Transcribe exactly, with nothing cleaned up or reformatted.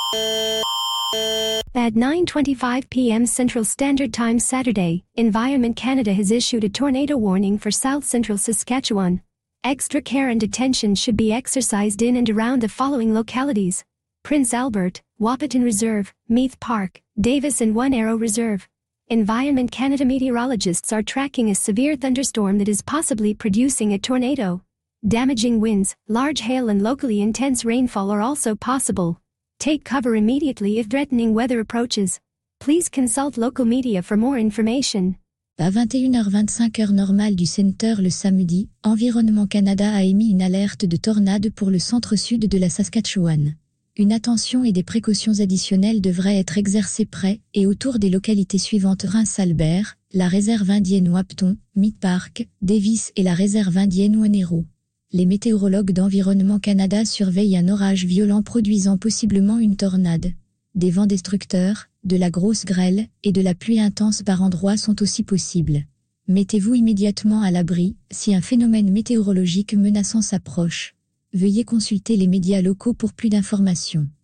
At nine twenty-five p m Central Standard Time Saturday, Environment Canada has issued a tornado warning for South Central Saskatchewan. Extra care and attention should be exercised in and around the following localities: Prince Albert, Wahpeton Reserve, Meath Park, Davis and One Arrow Reserve. Environment Canada meteorologists are tracking a severe thunderstorm that is possibly producing a tornado. Damaging winds, large hail and locally intense rainfall are also possible. Take cover immediately if threatening weather approaches. Please consult local media for more information. À vingt et une heures vingt-cinq heure normale du Centre le samedi, Environnement Canada a émis une alerte de tornade pour le centre-sud de la Saskatchewan. Une attention et des précautions additionnelles devraient être exercées près et autour des localités suivantes: Prince-Albert, la réserve indienne Wahpeton, Meath Park, Davis et la réserve indienne One Arrow. Les météorologues d'Environnement Canada surveillent un orage violent produisant possiblement une tornade. Des vents destructeurs, de la grosse grêle et de la pluie intense par endroits sont aussi possibles. Mettez-vous immédiatement à l'abri si un phénomène météorologique menaçant s'approche. Veuillez consulter les médias locaux pour plus d'informations.